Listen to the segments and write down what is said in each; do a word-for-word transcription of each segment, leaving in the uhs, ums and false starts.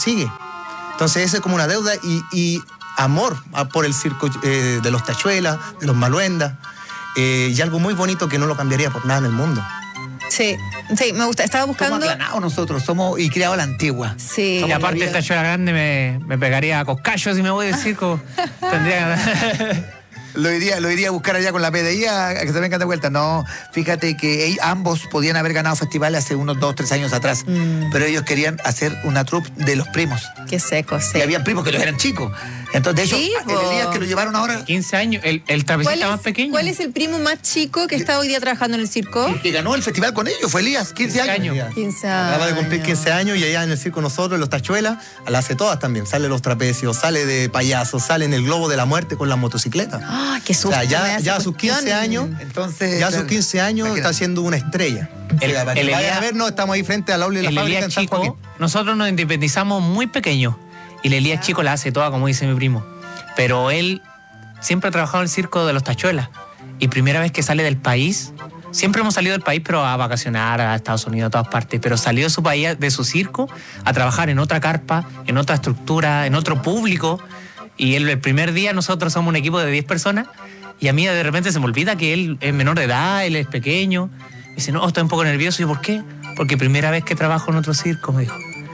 sigue. Entonces esa es como una deuda y, y amor por el circo eh, de los Tachuelas, de los Maluendas, eh, y algo muy bonito que no lo cambiaría por nada en el mundo. Sí, sí, me gusta. Estaba buscando... Somos aplanados nosotros, somos y criados a la antigua. Sí. Y aparte el Tachuela grande me, me pegaría a coscallo si me voy del circo. Tendría que... Lo iría, lo iría a buscar allá con la P D I a, a que se vengan de vuelta. No, fíjate que ellos, ambos podían haber ganado festivales hace unos dos, tres años atrás. Mm. Pero ellos querían hacer una troupe de los primos. Qué seco, sí. Y había primos que los eran chicos. Entonces, de hecho, sí, el Elías que lo llevaron ahora... quince años, el, el trapecista más pequeño. ¿Cuál es el primo más chico que está hoy día trabajando en el circo? El que ganó el festival con ellos fue Elías, quince años. quince años. Acaba de cumplir quince años y allá en el circo nosotros, los Tachuelas, la hace todas también. Sale los trapecios, sale de payasos, sale en el globo de la muerte con la motocicleta. ¡Ah, qué susto! O sea, ya, ya a sus quince años, entonces, ya a sus quince años está siendo una estrella. El, el, el Elías, a ver, no, estamos ahí frente al aula de la el fábrica Elías en San chico, Joaquín. nosotros nos independizamos muy pequeños y el Elías chico la hace toda, como dice mi primo. Pero él siempre ha trabajado en el circo de los Tachuelas y primera vez que sale del país, siempre hemos salido del país pero a vacacionar a Estados Unidos, a todas partes, pero salió de su país, de su circo, a trabajar en otra carpa, en otra estructura, en otro público. Y él, el primer día nosotros somos un equipo de diez personas y a mí de repente se me olvida que él es menor de edad, él es pequeño. Y dice, no, estoy un poco nervioso. ¿Y por qué? Porque primera vez que trabajo en otro circo, me dijo.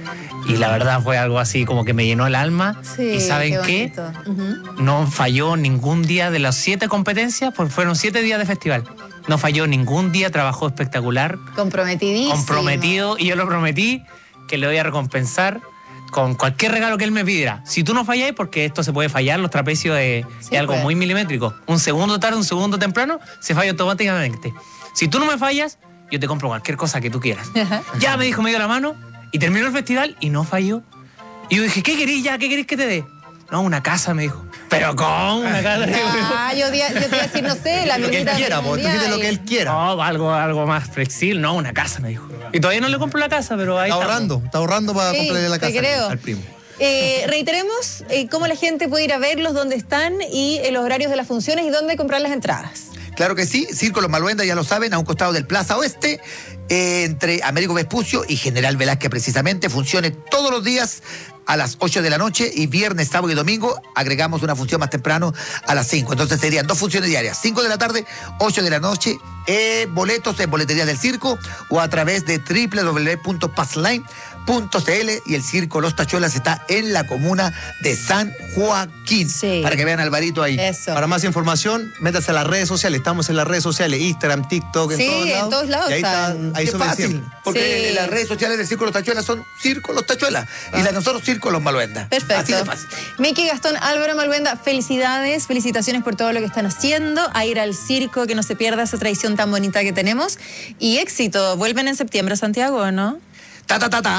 Y la verdad fue algo así como que me llenó el alma. Sí, ¿y saben qué? qué? Uh-huh. No falló ningún día de las siete competencias, porque fueron siete días de festival. No falló ningún día, trabajó espectacular. Comprometidísimo. Comprometido, y yo lo prometí que le voy a recompensar con cualquier regalo que él me pidiera. Si tú no falláis, porque esto se puede fallar, los trapecios es, sí, es algo pues. muy milimétrico. Un segundo tarde, un segundo temprano, se falla automáticamente. Si tú no me fallas, yo te compro cualquier cosa que tú quieras. Ya me dijo, me dio la mano, y terminó el festival y no falló. Y yo dije, ¿qué querís ya? ¿Qué querés que te dé? No, una casa, me dijo. ¿Pero cómo? Una casa. Ah, yo, yo te iba a decir, no sé, la lo que él quiera, vos, tú dices lo que él quiera. No, algo, algo más flexible. No, una casa, me dijo. Y todavía no le compro la casa, pero ahí está. Está ahorrando, está ahorrando para sí, comprarle la casa creo. al primo. Eh, reiteremos eh, cómo la gente puede ir a verlos, dónde están y eh, los horarios de las funciones y dónde comprar las entradas. Claro que sí, Circo Los Maluendas, ya lo saben, a un costado del Plaza Oeste, eh, entre Américo Vespucio y General Velázquez precisamente, funciones todos los días a las ocho de la noche y viernes, sábado y domingo agregamos una función más temprano a las cinco. Entonces serían dos funciones diarias, cinco de la tarde, ocho de la noche, eh, boletos en boletería del circo o a través de doble u doble u doble u punto passline punto c l y el circo Los Tachuelas está en la comuna de San Joaquín. Sí. Para que vean a Alvarito ahí. Eso. Para más información, métase a las redes sociales. Estamos en las redes sociales, Instagram, TikTok, sí, en todos lados. en todos lados y ahí está, ahí es sube fácil, siempre. porque sí. las redes sociales del Circo Los Tachuelas son Circo Los Tachuelas ah. y las de nosotros Circo Los Maluendas. Perfecto. Así de fácil. Miki, Gastón, Álvaro Maluenda, felicidades, felicitaciones por todo lo que están haciendo, a ir al circo, que no se pierda esa tradición tan bonita que tenemos y éxito. Vuelven en septiembre a Santiago, ¿no? Ta, ta, ta,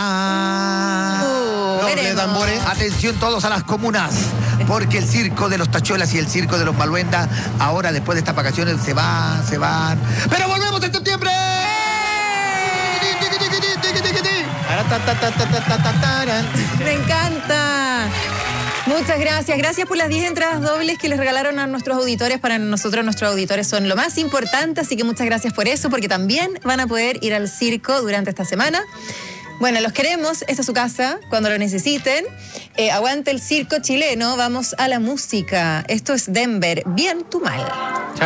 ta. Uh, Doble tambores. Atención todos a las comunas, porque el circo de los Tachuelas y el circo de los Maluendas, ahora después de estas vacaciones se van, se van. ¡Pero volvemos en septiembre! Me encanta. Muchas gracias. Gracias por las diez entradas dobles que les regalaron a nuestros auditores. Para nosotros, nuestros auditores son lo más importante, así que muchas gracias por eso, porque también van a poder ir al circo durante esta semana. Bueno, los queremos. Esta es su casa cuando lo necesiten. Eh, aguante el circo chileno. Vamos a la música. Esto es Denver. Bien, tú mal.